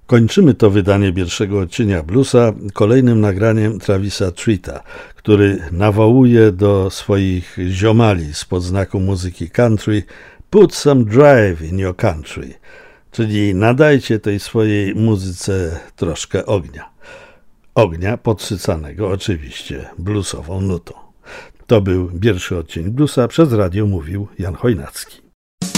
Kończymy to wydanie pierwszego odcienia bluesa kolejnym nagraniem Travisa Tritta, który nawołuje do swoich ziomali spod znaku muzyki country "Put some drive in your country", czyli nadajcie tej swojej muzyce troszkę ognia. Ognia podsycanego oczywiście bluesową nutą. To był pierwszy odcień bluesa, przez radio mówił Jan Chojnacki.